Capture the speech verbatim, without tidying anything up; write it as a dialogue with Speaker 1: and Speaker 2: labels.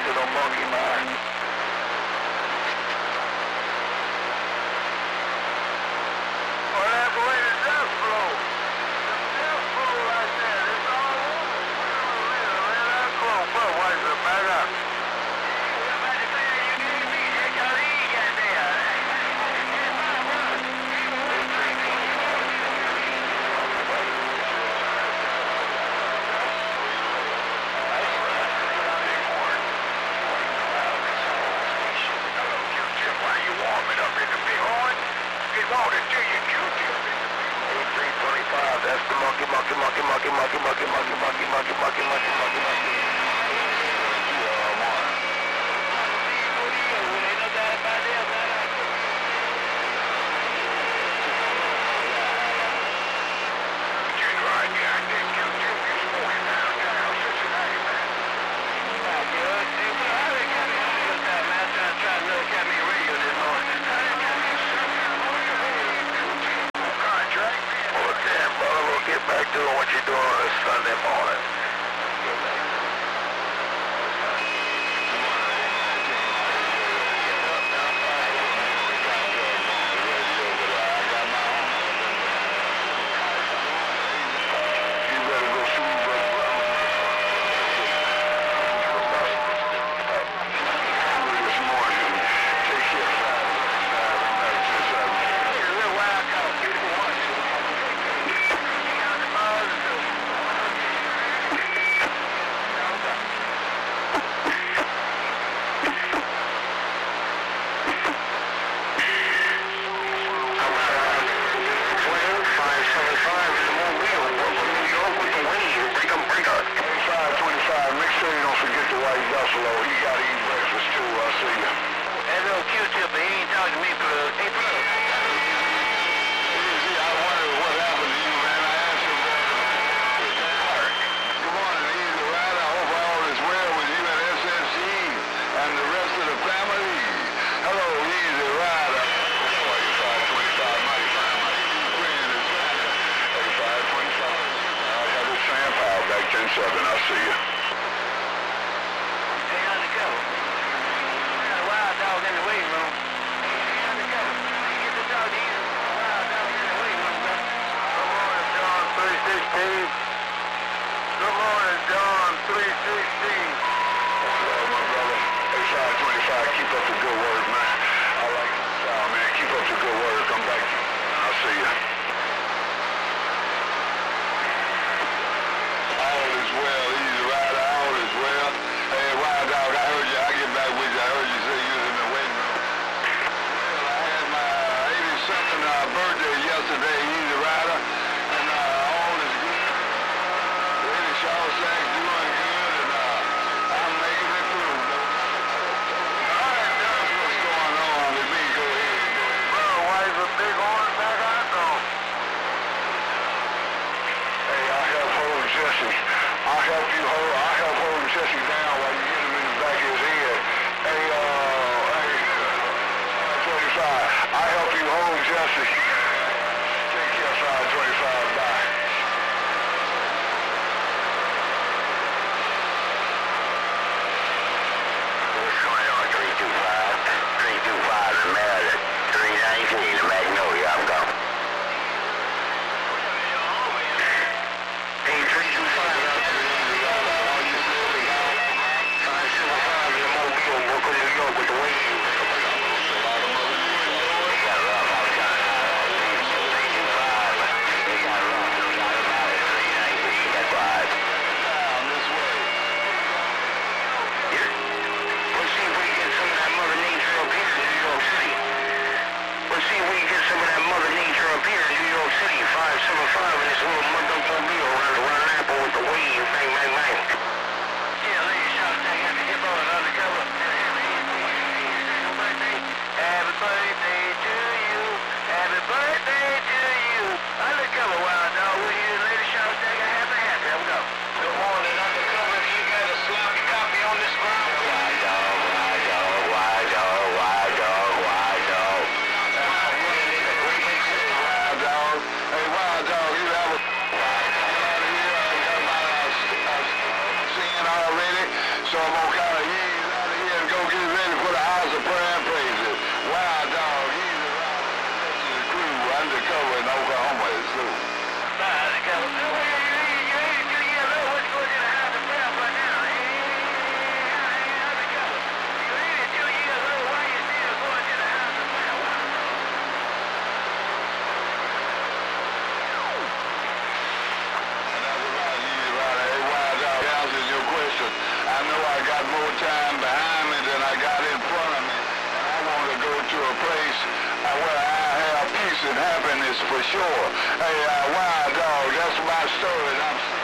Speaker 1: to the monkey mine. Well, that's the way the dust flow. The dust flow like that. It's all over. Man, that's close. But watch it back up. That's the monkey, monkey, monkey, monkey, monkey, monkey, monkey, monkey, monkey, monkey, monkey, monkey, monkey. Back doing what you're doing on a Sunday morning. Buffalo, he gotta eat breakfast too, I'll see you. That little Q-tip, he ain't talking to me, Plug. Hey, Plug. See, I wonder what happened to you, man. I asked him that. Good morning, Easy Rider. I hope all is well with you and S S C and the rest of the family. Hello, Easy Rider. eighty-five twenty-five, mighty fine, mighty friend is eighty-five twenty-five. I got this Sam Powell back ten seven, I'll see you. In the waiting room. Get the dog to eat. Wild dog in the waiting room, bro. Good morning, John three sixteen. Good morning, John three sixteen. Hello, my brother. eighty-five twenty-five, keep up the good work, man. I like the style, man. Keep up the good work. Come back. I'll see you. All is well, Easy Rider. All is well. Hey, Wild Dog, I heard you. I'll get back with you. I heard you say you was in the waiting room. Well, I had my eighty-something uh, birthday yesterday, Easy Rider, and uh, all is good. Lady Shawshank's doing good, and uh, I'm making it through. All right, that's what's going on with me. Go ahead. Bro, why is a big orange back out though? Hey, I'll help hold Jesse. I'll help you hold. I'll help hold Jesse down while you get him in the back of his head. Hey, uh, hey, twenty-five. I'll help you hold Jesse. Take care, five twenty-five. Bye. What's going on? three two five. three two five in Maryland. three nineteen in Magnolia. I'm gone. Hey, three two five. With the way you so I'm gonna kind of ease out. get ready for the house of prayer and praises. Wild Dog, he's around the rest of the crew undercover in Oklahoma at school. Undercover. You ain't too years old. What's going in the house of prayer for now? He ain't undercover. You ain't two years old. Why you still going to the house of prayer? And that's about you, right? Hey, Wild Dog, answering your question. I know I got more time behind me than I got in front of me. And I want to go to a place uh, where I have peace and happiness for sure. Hey, uh, Wild Dog, that's my story. I'm